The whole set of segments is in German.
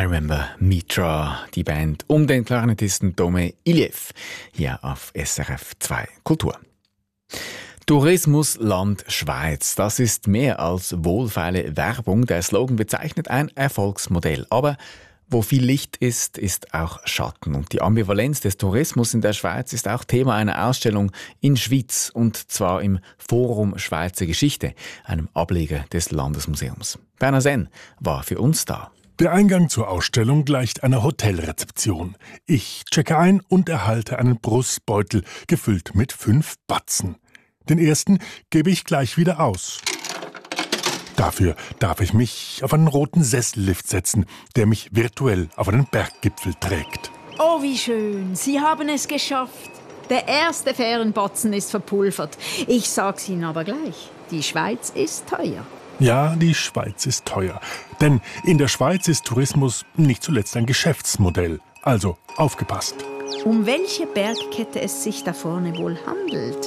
I Remember Mitra, die Band um den Klarinettisten Tome Iliev, hier auf SRF 2 Kultur. Tourismusland Schweiz, das ist mehr als wohlfeile Werbung. Der Slogan bezeichnet ein Erfolgsmodell. Aber wo viel Licht ist, ist auch Schatten. Und die Ambivalenz des Tourismus in der Schweiz ist auch Thema einer Ausstellung in Schwyz, und zwar im Forum Schweizer Geschichte, einem Ableger des Landesmuseums. Berner Senn war für uns da. Der Eingang zur Ausstellung gleicht einer Hotelrezeption. Ich checke ein und erhalte einen Brustbeutel, gefüllt mit 5 Batzen. Den ersten gebe ich gleich wieder aus. Dafür darf ich mich auf einen roten Sessellift setzen, der mich virtuell auf einen Berggipfel trägt. Oh, wie schön. Sie haben es geschafft. Der erste Fährenbatzen ist verpulvert. Ich sag's Ihnen aber gleich. Die Schweiz ist teuer. Ja, die Schweiz ist teuer. Denn in der Schweiz ist Tourismus nicht zuletzt ein Geschäftsmodell. Also aufgepasst. Um welche Bergkette es sich da vorne wohl handelt?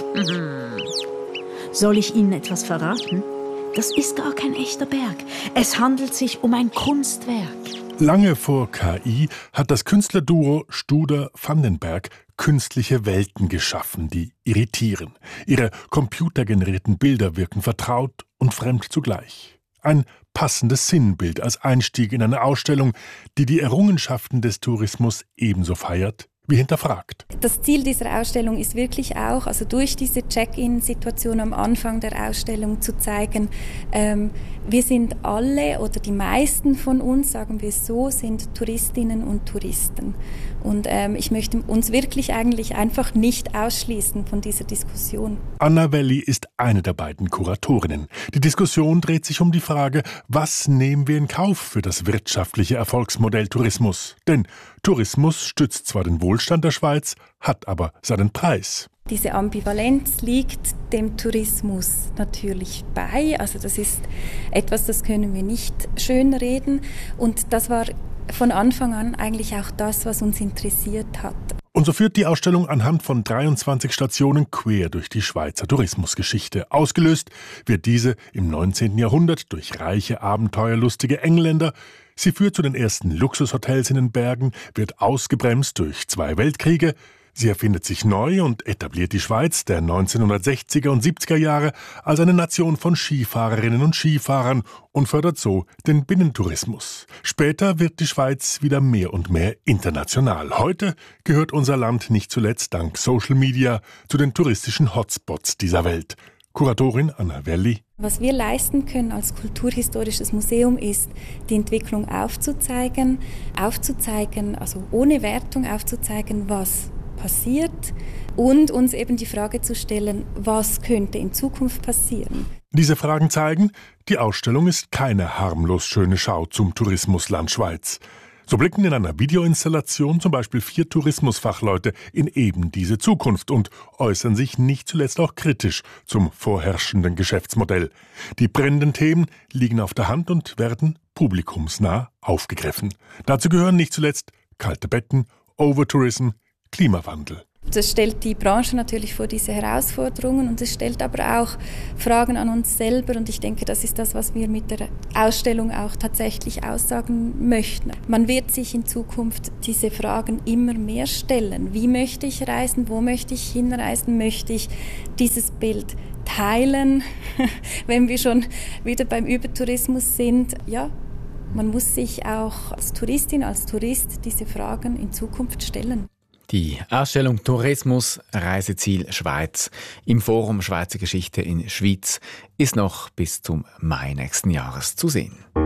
Soll ich Ihnen etwas verraten? Das ist gar kein echter Berg. Es handelt sich um ein Kunstwerk. Lange vor KI hat das Künstlerduo Studer-Vandenberg künstliche Welten geschaffen, die irritieren. Ihre computergenerierten Bilder wirken vertraut und fremd zugleich. Ein passendes Sinnbild als Einstieg in eine Ausstellung, die die Errungenschaften des Tourismus ebenso feiert wie hinterfragt. Das Ziel dieser Ausstellung ist wirklich auch, also durch diese Check-in-Situation am Anfang der Ausstellung zu zeigen, wir sind alle oder die meisten von uns, sagen wir es so, sind Touristinnen und Touristen. Und ich möchte uns wirklich eigentlich einfach nicht ausschließen von dieser Diskussion. Anna Welli ist eine der beiden Kuratorinnen. Die Diskussion dreht sich um die Frage, was nehmen wir in Kauf für das wirtschaftliche Erfolgsmodell Tourismus? Denn Tourismus stützt zwar den Wohlstand der Schweiz, hat aber seinen Preis. Diese Ambivalenz liegt dem Tourismus natürlich bei. Also das ist etwas, das können wir nicht schönreden. Und das war von Anfang an eigentlich auch das, was uns interessiert hat. Und so führt die Ausstellung anhand von 23 Stationen quer durch die Schweizer Tourismusgeschichte. Ausgelöst wird diese im 19. Jahrhundert durch reiche, abenteuerlustige Engländer. Sie führt zu den ersten Luxushotels in den Bergen, wird ausgebremst durch 2 Weltkriege. Sie erfindet sich neu und etabliert die Schweiz der 1960er und 70er Jahre als eine Nation von Skifahrerinnen und Skifahrern und fördert so den Binnentourismus. Später wird die Schweiz wieder mehr und mehr international. Heute gehört unser Land nicht zuletzt dank Social Media zu den touristischen Hotspots dieser Welt. Kuratorin Anna Welli. Was wir leisten können als kulturhistorisches Museum ist, die Entwicklung aufzuzeigen, also ohne Wertung aufzuzeigen, was passiert und uns eben die Frage zu stellen, was könnte in Zukunft passieren. Diese Fragen zeigen, die Ausstellung ist keine harmlos schöne Schau zum Tourismusland Schweiz. So blicken in einer Videoinstallation zum Beispiel 4 Tourismusfachleute in eben diese Zukunft und äußern sich nicht zuletzt auch kritisch zum vorherrschenden Geschäftsmodell. Die brennenden Themen liegen auf der Hand und werden publikumsnah aufgegriffen. Dazu gehören nicht zuletzt kalte Betten, Overtourism, Klimawandel. Das stellt die Branche natürlich vor diese Herausforderungen und es stellt aber auch Fragen an uns selber und ich denke, das ist das, was wir mit der Ausstellung auch tatsächlich aussagen möchten. Man wird sich in Zukunft diese Fragen immer mehr stellen. Wie möchte ich reisen? Wo möchte ich hinreisen? Möchte ich dieses Bild teilen? Wenn wir schon wieder beim Übertourismus sind, ja, man muss sich auch als Touristin, als Tourist diese Fragen in Zukunft stellen. Die Ausstellung Tourismus Reiseziel Schweiz im Forum Schweizer Geschichte in Schwyz ist noch bis zum Mai nächsten Jahres zu sehen.